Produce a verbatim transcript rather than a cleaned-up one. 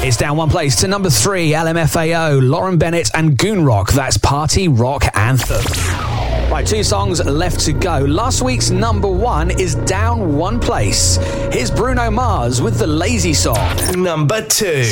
It's down one place to number three, L M F A O, Lauren Bennett and Goon Rock. That's Party Rock Anthem. Right, two songs left to go. Last week's number one is down one place. Here's Bruno Mars with the Lazy Song. Number two.